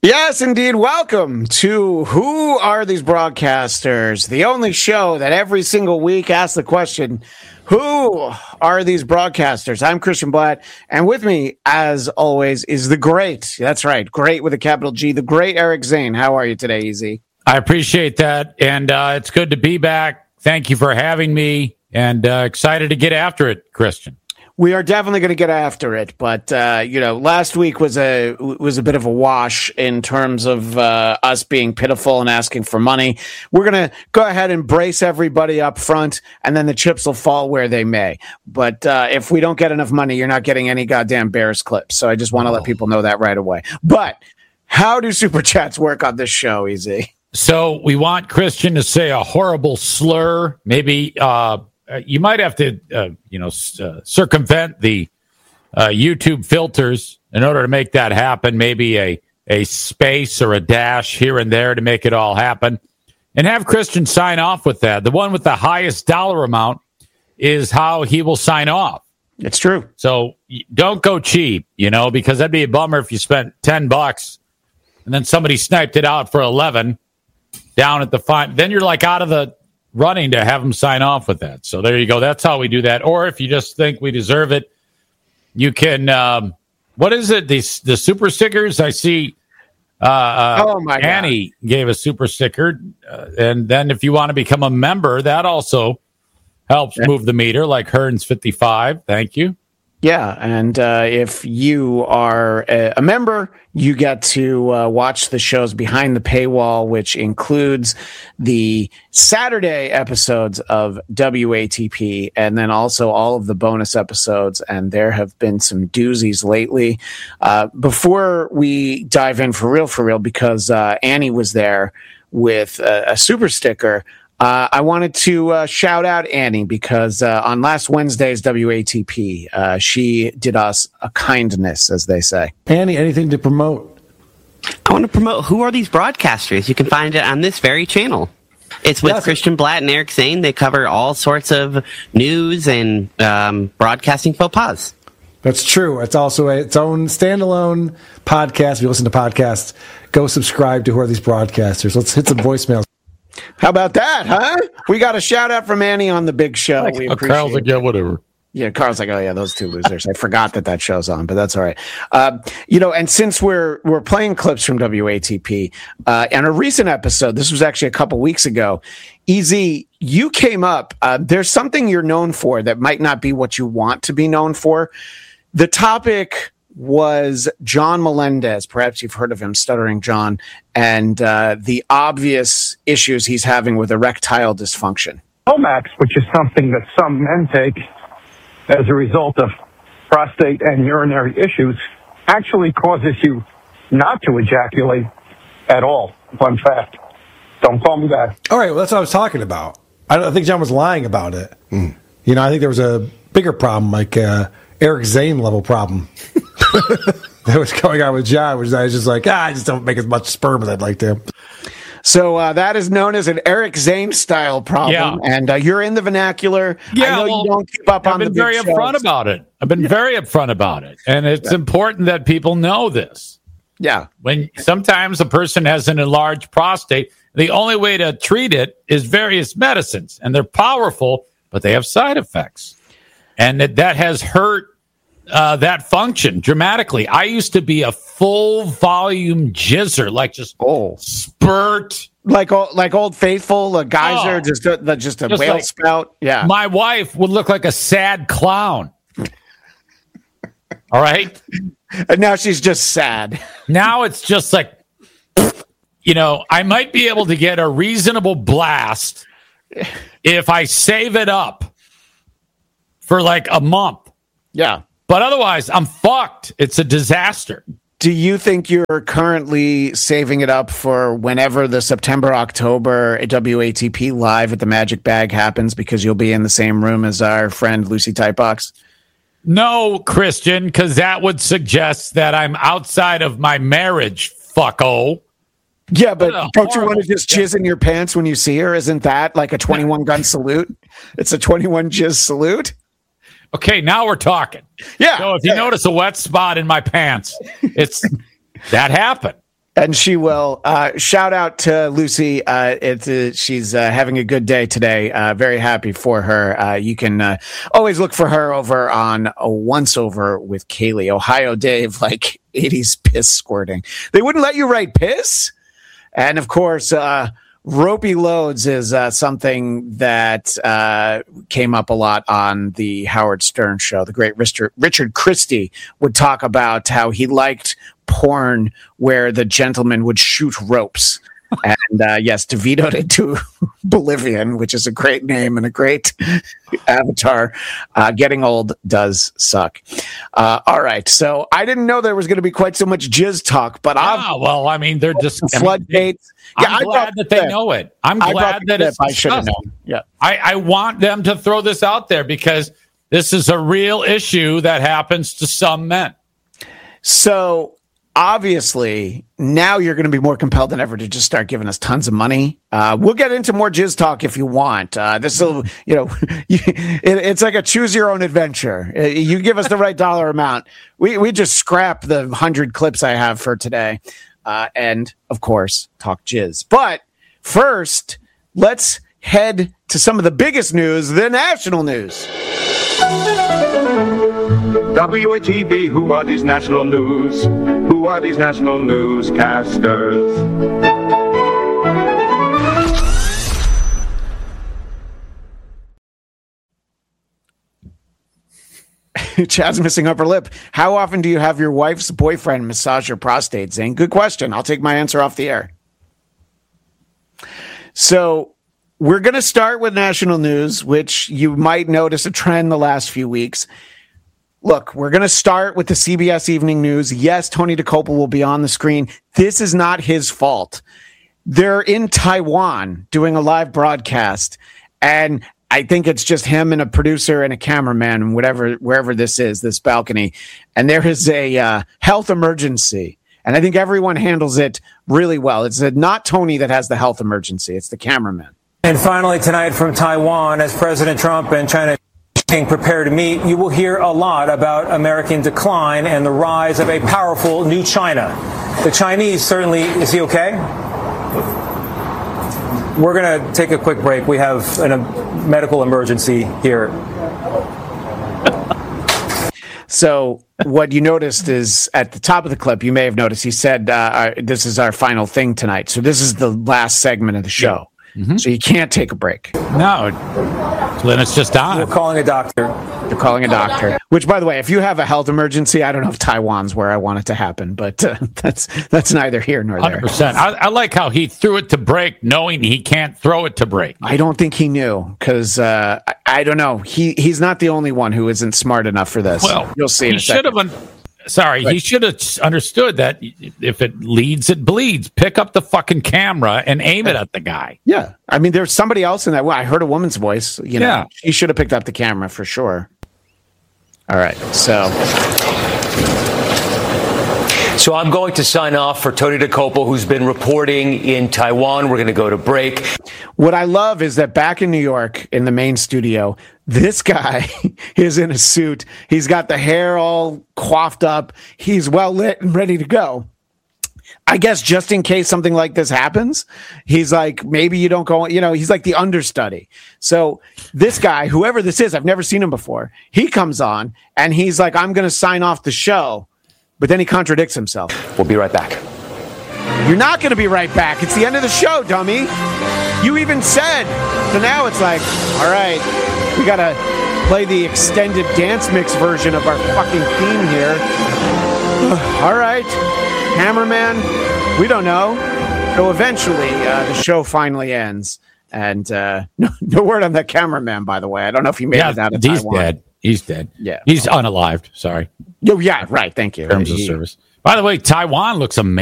Yes, indeed. Welcome to Who Are These Broadcasters? The only show that every single week asks the question, who are these broadcasters? I'm Christian Blatt, and with me, as always, is the great, that's right, great with a capital G, the great Eric Zane. How are you today, Easy? I appreciate that, and it's good to be back. Thank you for having me, and excited to get after it, Christian. We are definitely going to get after it, but last week was a bit of a wash in terms of us being pitiful and asking for money. We're going to go ahead and brace everybody up front, and then the chips will fall where they may. But if we don't get enough money, you're not getting any goddamn Bears clips. So I just want to let people know that right away. But how do super chats work on this show, Easy? So we want Christian to say a horrible slur, maybe. You might have to, circumvent the YouTube filters in order to make that happen. Maybe a space or a dash here and there to make it all happen. And have Christian sign off with that. The one with the highest dollar amount is how he will sign off. It's true. So don't go cheap, because that'd be a bummer if you spent $10 and then somebody sniped it out for 11 down at the fine. Then you're like out of the running to have them sign off with that. So there you go. That's how we do that. Or if you just think we deserve it, you can, what is it? The super stickers I see. Oh my God. Annie gave a super sticker. And then if you want to become a member, that also helps move the meter, like Hearns 55. Thank you. Yeah, and if you are a member, you get to watch the shows behind the paywall, which includes the Saturday episodes of WATP, and then also all of the bonus episodes. And there have been some doozies lately. Before we dive in for real, because Annie was there with a super sticker, I wanted to shout out Annie because on last Wednesday's WATP, she did us a kindness, as they say. Annie, anything to promote? I want to promote Who Are These Broadcasters? You can find it on this very channel. It's with Christian Blatt and Eric Zane. They cover all sorts of news and broadcasting faux pas. That's true. It's also its own standalone podcast. If you listen to podcasts, go subscribe to Who Are These Broadcasters. Let's hit some voicemails. How about that, huh? We got a shout out from Annie on the big show. We appreciate Carl's like, yeah, whatever. Yeah, Carl's like, oh yeah, those two losers. I forgot that show's on, but that's all right. And since we're playing clips from WATP, and a recent episode, this was actually a couple weeks ago, Easy, you came up. There's something you're known for that might not be what you want to be known for. The topic was John Melendez. Perhaps you've heard of him, Stuttering John, and the obvious issues he's having with erectile dysfunction. Lomax, which is something that some men take as a result of prostate and urinary issues, actually causes you not to ejaculate at all. Fun fact. Don't call me back. All right, well, that's what I was talking about. I think John was lying about it. I think there was a bigger problem, like Eric Zane level problem that was going on with John, which I was just like, I just don't make as much sperm as I'd like to. So that is known as an Eric Zane style problem, and you're in the vernacular. Yeah, I know you don't keep up on the big shows. I've been very upfront about it. I've been very upfront about it, and it's important that people know this. Yeah. When sometimes a person has an enlarged prostate, the only way to treat it is various medicines, and they're powerful, but they have side effects. And that has hurt that function dramatically. I used to be a full volume jizzer, like just spurt. Like Old Faithful, a geyser, just a whale like, spout. Yeah. My wife would look like a sad clown. All right. And now she's just sad. Now it's just like, I might be able to get a reasonable blast if I save it up for like a month. Yeah. But otherwise, I'm fucked. It's a disaster. Do you think you're currently saving it up for whenever the September-October WATP Live at the Magic Bag happens because you'll be in the same room as our friend Lucy Tightbox? No, Christian, because that would suggest that I'm outside of my marriage, fucko. Yeah, but don't you want to just jizz in your pants when you see her? Isn't that like a 21-gun salute? It's a 21 jizz salute? Okay, now we're talking. Yeah. So if you notice a wet spot in my pants, it's that happened. And she will. Shout out to Lucy. She's having a good day today. Very happy for her. You can always look for her over on Once Over with Kaylee. Ohio Dave, like 80s piss squirting. They wouldn't let you write piss. And of course, ropey loads is something that came up a lot on the Howard Stern show. The great Richard Christie would talk about how he liked porn where the gentleman would shoot ropes. And yes, DeVito to Bolivian, which is a great name and a great avatar. Getting old does suck. All right. So I didn't know there was going to be quite so much jizz talk, but well, I mean, they're just floodgates. I'm glad that they know it. I'm glad that it's I should have known. Yeah. I want them to throw this out there because this is a real issue that happens to some men. So obviously, now you're going to be more compelled than ever to just start giving us tons of money. We'll get into more jizz talk if you want. This will, it's like a choose your own adventure. You give us the right dollar amount. We just scrap the 100 clips I have for today. And of course, talk jizz. But first, let's head to some of the biggest news, the national news. WATV, who are these national news? Who are these national newscasters? Chad's missing upper lip. How often do you have your wife's boyfriend massage your prostate, Zane? Good question. I'll take my answer off the air. So we're going to start with national news, which you might notice a trend the last few weeks. Look, we're going to start with the CBS Evening News. Yes, Tony DeCoppel will be on the screen. This is not his fault. They're in Taiwan doing a live broadcast, and I think it's just him and a producer and a cameraman and wherever this is, this balcony. And there is a health emergency. And I think everyone handles it really well. It's not Tony that has the health emergency. It's the cameraman. And finally tonight from Taiwan, as President Trump and China prepare to meet, you will hear a lot about American decline and the rise of a powerful new China. The Chinese certainly, is he okay? We're going to take a quick break. We have a medical emergency here. So what you noticed is at the top of the clip, you may have noticed he said, this is our final thing tonight. So this is the last segment of the show. Mm-hmm. So you can't take a break. No. Then it's just on. We're calling a doctor. You're calling a doctor. Which, by the way, if you have a health emergency, I don't know if Taiwan's where I want it to happen, but that's neither here nor there. 100%. I like how he threw it to break knowing he can't throw it to break. I don't think he knew because I don't know. He's not the only one who isn't smart enough for this. Well, you'll see in a second. He should have understood that if it leads, it bleeds. Pick up the fucking camera and aim it at the guy. Yeah. I mean, there's somebody else in that. Well, I heard a woman's voice. Yeah. He should have picked up the camera for sure. All right. So I'm going to sign off for Tony DeCoppel, who's been reporting in Taiwan. We're going to go to break. What I love is that back in New York, in the main studio, this guy is in a suit. He's got the hair all coiffed up. He's well lit and ready to go. I guess just in case something like this happens, he's like, maybe you don't go, he's like the understudy. So this guy, whoever this is, I've never seen him before. He comes on and he's like, I'm going to sign off the show. But then he contradicts himself. We'll be right back. You're not going to be right back. It's the end of the show, dummy. You even said. So now it's like, all right, we got to play the extended dance mix version of our fucking theme here. All right, cameraman, we don't know. So eventually the show finally ends. And no word on that cameraman, by the way. I don't know if he made it out of Taiwan. He's dead. He's dead. Yeah. He's unalived. Sorry. Oh, yeah, right. Thank you. Terms of service. By the way, Taiwan looks amazing.